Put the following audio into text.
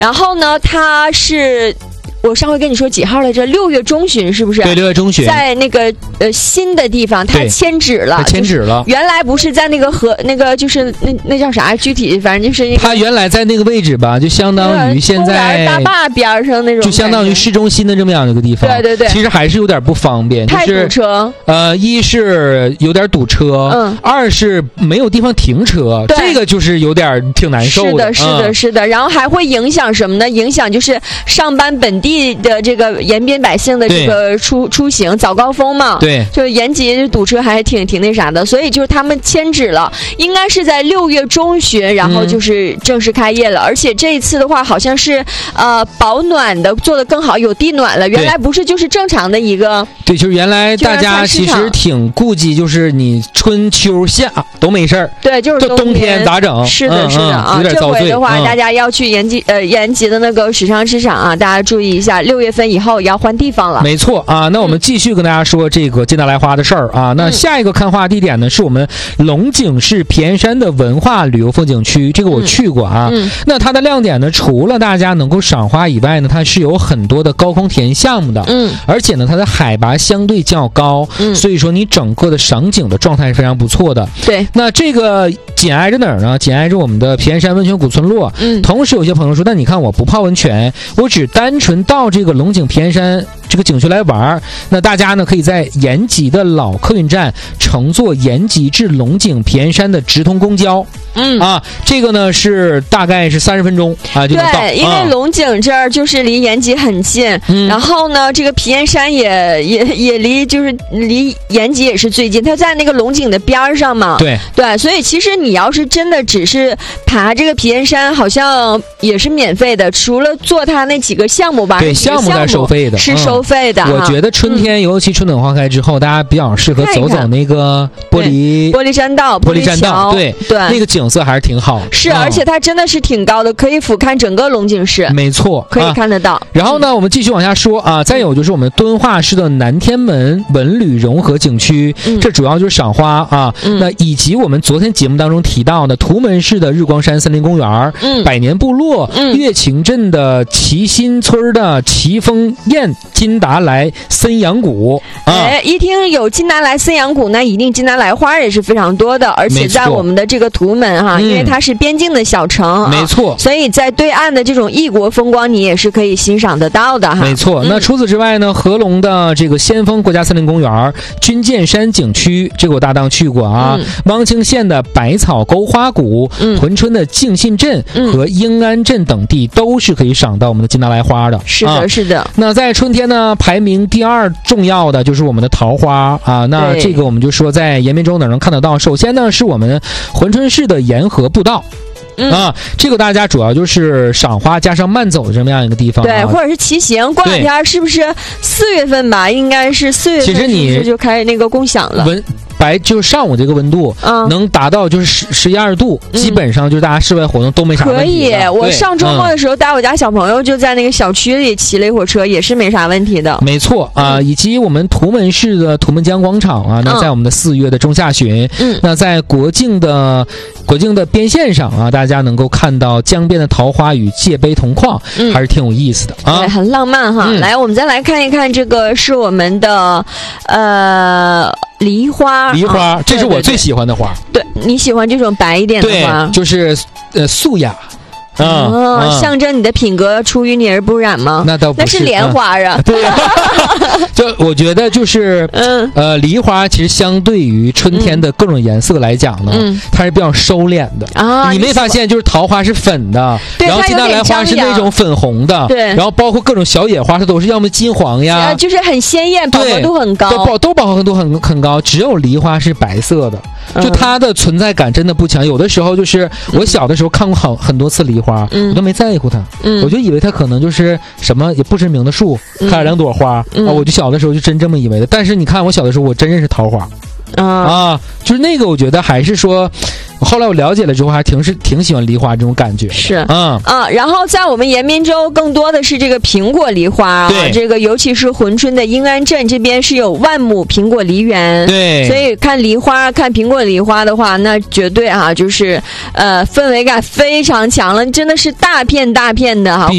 然后呢，它是。我上回跟你说几号来着？6月中旬是不是？ 对，6月中旬， 在那个新的地方，它迁址了。 它迁址了。 原来不是在那个那个就是那叫啥？具体反正就是它原来在那个位置吧，就相当于现在大坝边上那种， 就相当于市中心的这么样一个地方。 对对对。 其实还是有点不方便， 太堵车。 一是有点堵车，二是没有地方停车，这个就是有点挺难受的。 是的。然后还会影响什么呢？影响就是上班本地的这个延边百姓的这个出行，早高峰嘛， 对， 就延吉堵车还挺那啥的，所以就是他们迁址了，应该是在6月中旬，然后就是正式开业了。而且这一次的话，好像是保暖的做得更好，有地暖了。原来不是就是正常的一个， 对，就是原来大家其实挺顾忌，就是你春秋夏都没事儿， 对，就是冬天咋整？ 是的啊， 有点遭罪。 这回的话，大家要去延吉的那个时尚市场啊，大家注意一下。6月份以后要换地方了， 没错啊。那我们继续跟大家说这个金达莱花的事儿啊。那下一个看花地点呢，是我们龙井市皮岩山的文化旅游风景区，这个我去过啊。那它的亮点呢，除了大家能够赏花以外呢，它是有很多的高空体验项目的，而且呢，它的海拔相对较高，所以说你整个的赏景的状态是非常不错的。 对， 那这个紧挨着哪儿呢？紧挨着我们的皮岩山温泉古村落。同时有些朋友说，那你看我不泡温泉，我只单纯到这个龙井皮岩山这个景区来玩，那大家呢可以在延吉的老客运站乘坐延吉至龙井皮岩山的直通公交。这个呢是大概是30分钟啊就能到。 对，因为龙井这儿就是离延吉很近，然后呢这个皮岩山也离就是离延吉也是最近，它在那个龙井的边上嘛。 对， 所以其实你要是真的只是爬这个皮岩山，好像也是免费的，除了做它那几个项目吧。 对，项目是收费的， 是收费的。 我觉得春天尤其春暖花开之后，大家比较适合走走那个玻璃栈道，对，那个景色还是挺好的。 是，而且它真的是挺高的，可以俯瞰整个龙井市。 没错， 可以看得到。 然后呢，我们继续往下说啊，再有就是我们敦化市的南天门文旅融合景区，这主要就是赏花啊。那以及我们昨天节目当中提到的图门市的日光山森林公园，百年部落，乐清镇的齐新村的齐丰堰金达莱森阳谷。 一听有金达莱森阳谷，那一定金达莱花也是非常多的，而且在我们的这个图门哈，因为它是边境的小城， 没错， 所以在对岸的这种异国风光，你也是可以欣赏得到的哈。 没错。那除此之外呢，合龙的这个先锋国家森林公园、军舰山景区，这个我搭档去过啊。汪清县的百草沟花谷，珲春的敬信镇和英安镇等地都是可以赏到我们的金达莱花的。 是的，是的。 那在春天呢，排名第2重要的就是我们的桃花啊。那这个我们就说在延边州哪能看得到？首先呢，是我们珲春市的沿河步道。这个大家主要就是赏花加上慢走的这么样一个地方， 对，或者是骑行。过两天是不是4月份吧？应该是4月份， 其实你就开那个共享了。 就上午这个温度，能达到就是11、12度，基本上就是大家室外活动都没啥问题。 可以，我上周末的时候带我家小朋友就在那个小区里骑了一会儿车，也是没啥问题的。 没错啊，以及我们图门市的图门江广场啊，那在我们的4月的中下旬，那在国境的边线上啊，大家能够看到江边的桃花与界碑同框，还是挺有意思的啊， 对，很浪漫哈。来，我们再来看一看，这个是我们的梨花， 这是我最喜欢的花。 对，你喜欢这种白一点的花， 对，就是素雅。 象征你的品格出淤泥而不染吗？ 那倒不是， 那是莲花啊。 对啊，就我觉得就是梨花其实相对于春天的各种颜色来讲呢，它是比较收敛的啊。你没发现就是桃花是粉的，然后金达莱花是那种粉红的， 对， 然后包括各种小野花，它都是要么金黄呀， 就是很鲜艳，饱和度很高， 都饱和度很高。只有梨花是白色的，就它的存在感真的不强。有的时候就是我小的时候看过很多次梨花。我都没在乎它，我就以为它可能就是什么也不知名的树，开了2朵花我就小的时候就真这么以为的。但是你看我小的时候，我真认识桃花就是那个，我觉得还是说。后来我了解了之后，还挺喜欢梨花这种感觉。 是然后在我们延边州更多的是这个苹果梨花啊，这个尤其是珲春的英安镇这边是有万亩苹果梨园， 对， 所以看梨花看苹果梨花的话，那绝对就是氛围感非常强了，真的是大片大片的